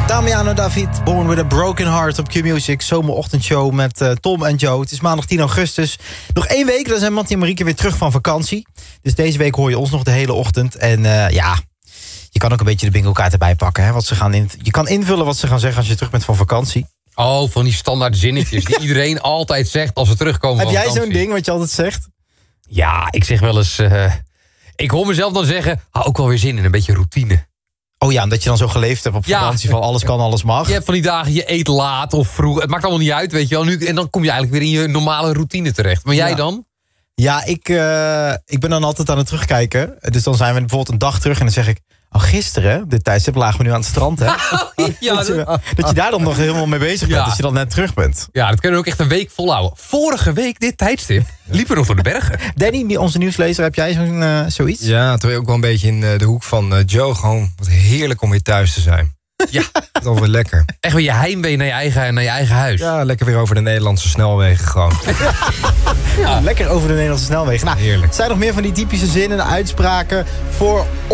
Damiano David, Born with a Broken Heart op Q-Music. Zomerochtendshow met Tom en Joe. Het is maandag 10 augustus. Nog 1 week, dan zijn Mattie en Marieke weer terug van vakantie. Dus deze week hoor je ons nog de hele ochtend. En je kan ook een beetje de bingo-kaart erbij pakken. Hè, je kan invullen wat ze gaan zeggen als je terug bent van vakantie. Oh, van die standaard zinnetjes die iedereen altijd zegt als we terugkomen van vakantie. Heb jij zo'n ding wat je altijd zegt? Ja, ik zeg wel eens... ik hoor mezelf dan zeggen, hou ook wel weer zin in een beetje routine. Oh ja, omdat je dan zo geleefd hebt op vakantie van alles kan, alles mag. Je hebt van die dagen, je eet laat of vroeg. Het maakt allemaal niet uit, weet je wel. Nu, en dan kom je eigenlijk weer in je normale routine terecht. Maar jij dan? Ja, ik ben dan altijd aan het terugkijken. Dus dan zijn we bijvoorbeeld een dag terug en dan zeg ik... Oh, gisteren, op dit tijdstip, lagen we nu aan het strand, hè? Dat je daar dan nog helemaal mee bezig bent, als je dan net terug bent. Ja, dat kunnen we ook echt een week volhouden. Vorige week, dit tijdstip, liepen we nog door de bergen. Danny, onze nieuwslezer, heb jij zoiets? Ja, terwijl ook wel een beetje in de hoek van Joe. Gewoon wat heerlijk om weer thuis te zijn. Ja. Dat is wel weer lekker. Echt weer je heimwee naar je eigen huis. Ja, lekker weer over de Nederlandse snelwegen gewoon. Ja, lekker over de Nederlandse snelwegen. Nou, heerlijk. Zijn nog meer van die typische zinnen en uitspraken voor